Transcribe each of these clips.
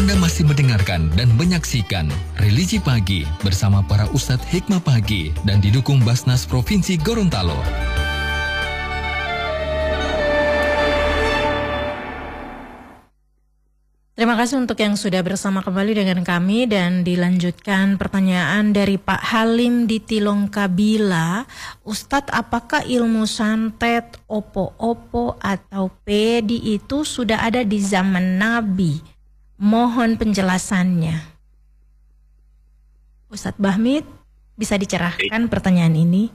Anda masih mendengarkan dan menyaksikan Religi Pagi bersama para Ustadz Hikmah Pagi dan didukung Basnas Provinsi Gorontalo. Terima kasih untuk yang sudah bersama kembali dengan kami dan dilanjutkan pertanyaan dari Pak Halim di Tilongkabila. Ustadz, apakah ilmu santet, opo-opo atau pedi itu sudah ada di zaman Nabi? Mohon penjelasannya. Ustadz Bahmid, bisa dicerahkan pertanyaan ini?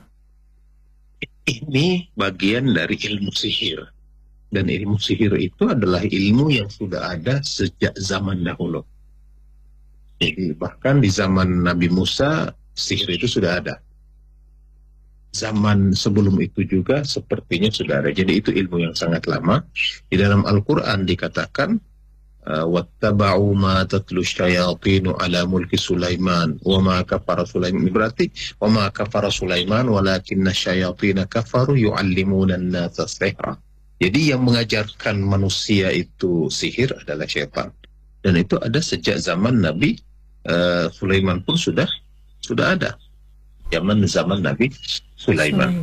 Ini bagian dari ilmu sihir. Dan ilmu sihir itu adalah ilmu yang sudah ada sejak zaman dahulu. Jadi bahkan di zaman Nabi Musa, sihir itu sudah ada. Zaman sebelum itu juga sepertinya sudah ada. Jadi itu ilmu yang sangat lama. Di dalam Al-Quran dikatakan, wattaba'u ma tatlu syayatinu ala mulki Sulaiman wa ma kafara Sulaiman. Berarti wa ma kafara Sulaiman walakinna syayatina kafaru yu'allimuna an-nasa sihra. Jadi yang mengajarkan manusia itu sihir adalah syaitan. Dan itu ada sejak zaman Nabi Sulaiman pun sudah ada. Zaman Nabi Sulaiman.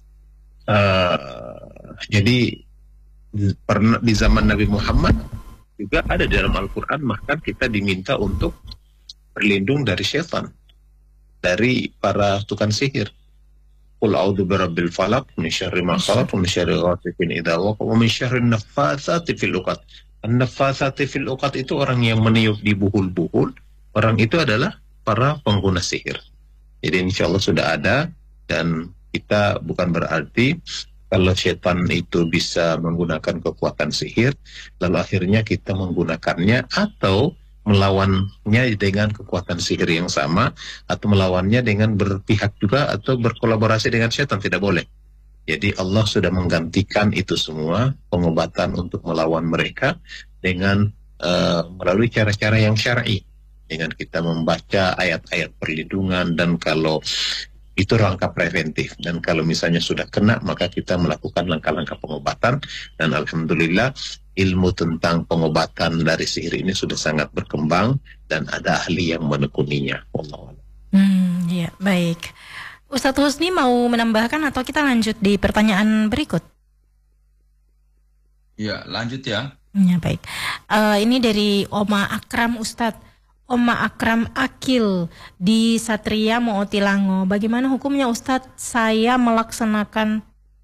Jadi pernah di zaman Nabi Muhammad juga ada di dalam Al-Quran, maka kita diminta untuk berlindung dari syaitan, dari para tukang sihir. Qul a'udzu birabbil falaq min syarri ma khalaq wa min syarri ghasiqin idza waqab wa min syarri naffatsati fil 'uqad. An-naffatsati fil 'uqad itu orang yang meniup di buhul-buhul. Orang itu adalah para pengguna sihir. Jadi insyaallah sudah ada, dan kita bukan berarti kalau setan itu bisa menggunakan kekuatan sihir, lalu akhirnya kita menggunakannya atau melawannya dengan kekuatan sihir yang sama, atau melawannya dengan berpihak juga atau berkolaborasi dengan setan. Tidak boleh. Jadi Allah sudah menggantikan itu semua, pengobatan untuk melawan mereka dengan melalui cara-cara yang syar'i, dengan kita membaca ayat-ayat perlindungan, dan kalau itu langkah preventif. Dan kalau misalnya sudah kena, maka kita melakukan langkah-langkah pengobatan. Dan alhamdulillah ilmu tentang pengobatan dari sihir ini sudah sangat berkembang dan ada ahli yang menekuninya. Ya, baik. Ustadz Husni mau menambahkan atau kita lanjut di pertanyaan berikut? Ya, lanjut ya. Ya, baik. Ini dari Oma Akram, Ustadz. Oma Akram Akil di Satria Mootilango. Bagaimana hukumnya Ustadz? Saya melaksanakan...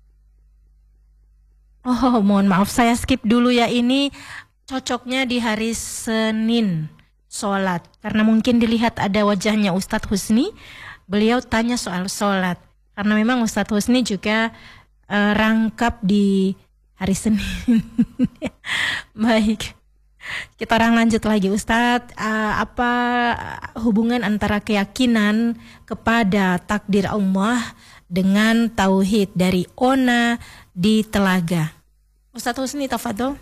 Oh, mohon maaf, saya skip dulu ya. Ini cocoknya di hari Senin sholat. Karena mungkin dilihat ada wajahnya Ustadz Husni, beliau tanya soal sholat. Karena memang Ustadz Husni juga rangkap di hari Senin. Baik, kita lanjut lagi Ustadz. Apa hubungan antara keyakinan kepada takdir Allah dengan tauhid dari Ona di Telaga? Ustadz Husni, tafadhol.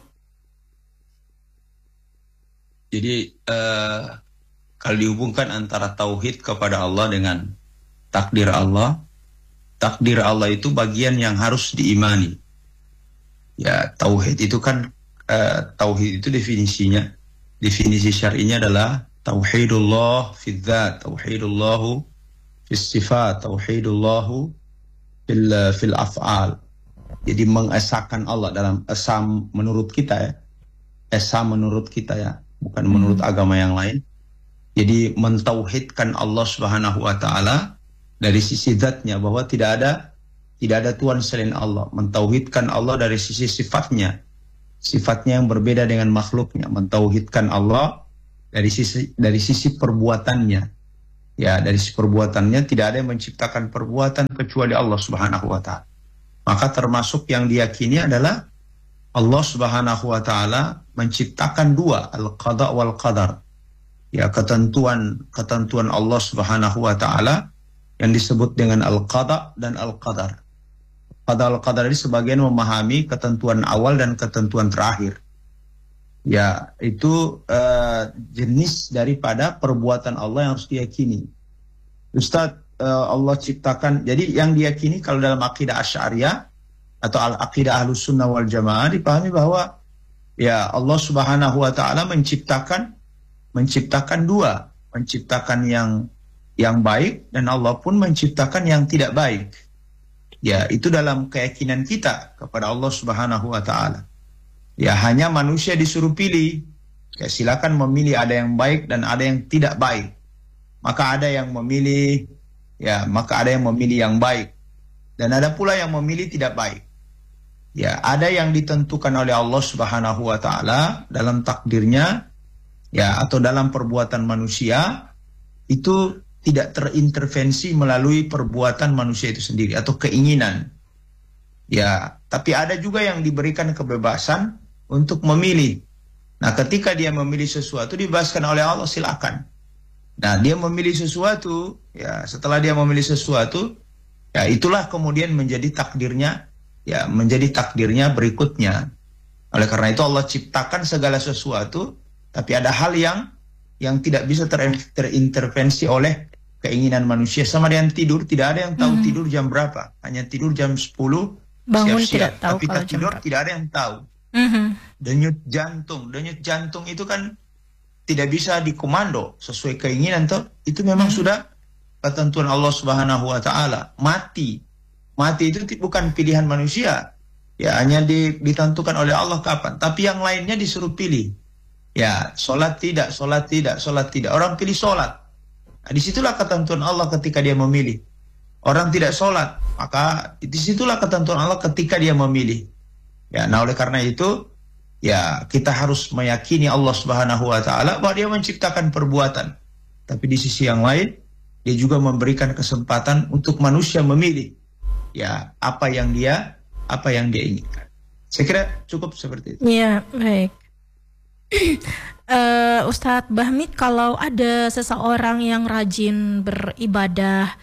Jadi kalau dihubungkan antara tauhid kepada Allah dengan takdir Allah itu bagian yang harus diimani. Ya, tauhid itu kan tauhid itu definisi syar'inya adalah tauhidullah fi dzat, tauhidullah fi sifat, tauhidullah fil af'al. Jadi mengesahkan Allah dalam esa menurut kita ya. Esa menurut kita ya, bukan menurut agama yang lain. Jadi mentauhidkan Allah Subhanahu wa taala dari sisi zatnya, bahwa tidak ada Tuhan selain Allah. Mentauhidkan Allah dari sisi sifatnya yang berbeda dengan makhluknya. Mentauhidkan Allah dari sisi perbuatannya. Ya, dari sisi perbuatannya tidak ada yang menciptakan perbuatan kecuali Allah Subhanahu wa taala. Maka termasuk yang diyakini adalah Allah Subhanahu wa taala menciptakan dua, al-qada wal qadar. Ya, ketentuan Allah Subhanahu wa taala yang disebut dengan al-qada dan al-qadar. Qada al-qadar ini sebagian memahami ketentuan awal dan ketentuan terakhir. Ya, itu jenis daripada perbuatan Allah yang harus diyakini. Ustadz, Allah ciptakan, jadi yang diyakini kalau dalam akidah Asy'ariyah atau al-aqidah Ahlus Sunnah wal Jamaah dipahami bahwa ya Allah Subhanahu wa taala menciptakan menciptakan dua, menciptakan yang baik dan Allah pun menciptakan yang tidak baik. Ya, itu dalam keyakinan kita kepada Allah Subhanahu wa taala. Ya, hanya manusia disuruh pilih. Ya, silakan memilih, ada yang baik dan ada yang tidak baik. Maka ada yang memilih yang baik dan ada pula yang memilih tidak baik. Ya, ada yang ditentukan oleh Allah Subhanahu wa taala dalam takdirnya, ya, atau dalam perbuatan manusia, itu tidak terintervensi melalui perbuatan manusia itu sendiri atau keinginan. Ya, tapi ada juga yang diberikan kebebasan untuk memilih. Nah, ketika dia memilih sesuatu dibebaskan oleh Allah, silakan. Nah, dia memilih sesuatu, ya, setelah dia memilih sesuatu, ya, itulah kemudian menjadi takdirnya, ya, menjadi takdirnya berikutnya. Oleh karena itu Allah ciptakan segala sesuatu, tapi ada hal yang tidak bisa terintervensi oleh keinginan manusia. Sama dengan tidur, tidak ada yang tahu tidur jam berapa. Hanya tidur jam 10, bangun siap-siap. tidak tahu Tapi kalau tidur jam tidak ada yang tahu. Denyut jantung itu kan tidak bisa dikomando sesuai keinginan toh. Itu memang sudah ketentuan Allah Subhanahu wa taala. Mati itu bukan pilihan manusia. Ya, hanya ditentukan oleh Allah kapan. Tapi yang lainnya disuruh pilih. Ya, sholat tidak. Orang pilih sholat. Nah, disitulah ketentuan Allah ketika dia memilih. Orang tidak sholat, maka disitulah ketentuan Allah ketika dia memilih. Ya, nah oleh karena itu, ya, kita harus meyakini Allah Subhanahu wa taala bahwa dia menciptakan perbuatan. Tapi di sisi yang lain, dia juga memberikan kesempatan untuk manusia memilih, ya, apa yang dia inginkan. Saya kira cukup seperti itu. Ya, baik. Ustadz Bahmid, kalau ada seseorang yang rajin beribadah,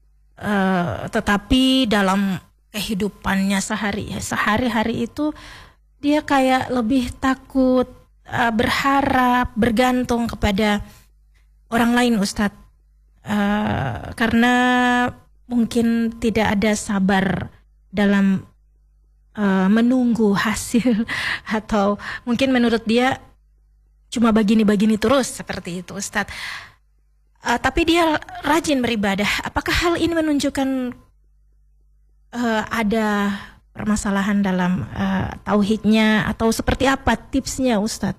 tetapi dalam kehidupannya sehari-hari itu dia kayak lebih takut, berharap, bergantung kepada orang lain, Ustadz, karena mungkin tidak ada sabar dalam menunggu hasil, atau mungkin menurut dia cuma begini terus, seperti itu, Ustadz. Tapi dia rajin beribadah. Apakah hal ini menunjukkan ada permasalahan dalam tauhidnya, atau seperti apa tipsnya, Ustadz?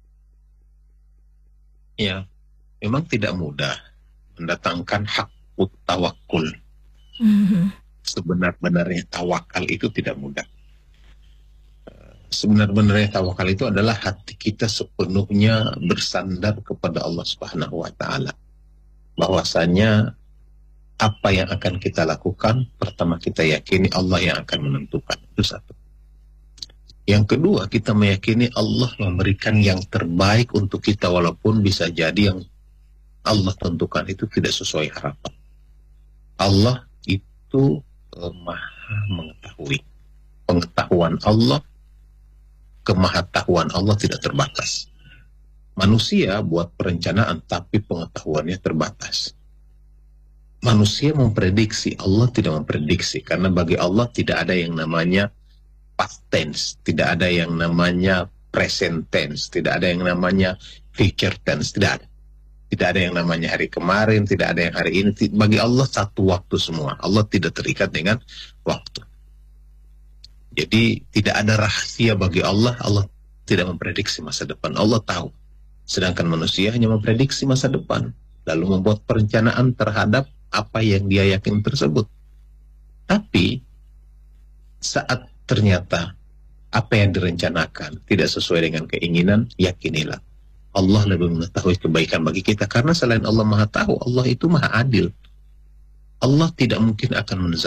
Ya, memang tidak mudah mendatangkan hakut tawakul. Sebenar-benarnya tawakal itu tidak mudah. Sebenar-benarnya tawakal itu adalah hati kita sepenuhnya bersandar kepada Allah Subhanahu wa taala. Bahwasanya apa yang akan kita lakukan, pertama kita yakini Allah yang akan menentukan. Itu satu. Yang kedua, kita meyakini Allah memberikan yang terbaik untuk kita, walaupun bisa jadi yang Allah tentukan itu tidak sesuai harapan. Allah itu maha mengetahui. Pengetahuan Allah, kemahatauan Allah tidak terbatas. Manusia buat perencanaan, tapi pengetahuannya terbatas. Manusia memprediksi, Allah tidak memprediksi, karena bagi Allah tidak ada yang namanya past tense, tidak ada yang namanya present tense, tidak ada yang namanya future tense, tidak ada. Tidak ada yang namanya hari kemarin, tidak ada yang hari ini. Bagi Allah satu waktu semua. Allah tidak terikat dengan waktu. Jadi tidak ada rahasia bagi Allah. Allah tidak memprediksi masa depan. Allah tahu. Sedangkan manusia hanya memprediksi masa depan, lalu membuat perencanaan terhadap apa yang dia yakin tersebut. Tapi saat ternyata apa yang direncanakan tidak sesuai dengan keinginan, yakinilah Allah lebih mengetahui kebaikan bagi kita. Karena selain Allah Maha Tahu, Allah itu Maha Adil. Allah tidak mungkin akan